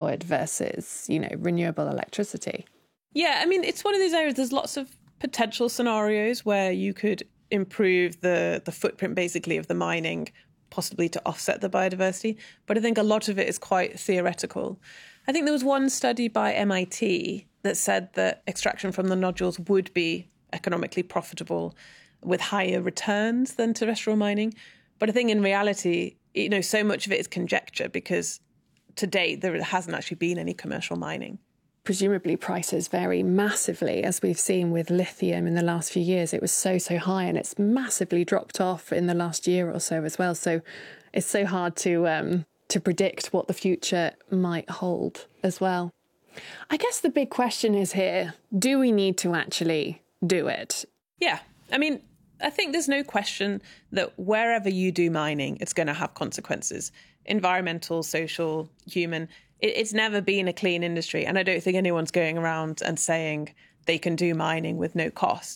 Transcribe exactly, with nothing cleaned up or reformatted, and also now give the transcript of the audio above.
powered versus, you know, renewable electricity? Yeah, I mean, it's one of these areas, there's lots of potential scenarios where you could improve the, the footprint, basically, of the mining, possibly to offset the biodiversity. But I think a lot of it is quite theoretical. I think there was one study by M I T that said that extraction from the nodules would be economically profitable with higher returns than terrestrial mining. But I think in reality, you know, so much of it is conjecture because to date, there hasn't actually been any commercial mining. Presumably prices vary massively, as we've seen with lithium in the last few years. It was so, so high and it's massively dropped off in the last year or so as well. So it's so hard to um, to predict what the future might hold as well. I guess the big question is here, do we need to actually do it? Yeah, I mean, I think there's no question that wherever you do mining, it's going to have consequences. Environmental, social, human. It, it's never been a clean industry. And I don't think anyone's going around and saying they can do mining with no cost.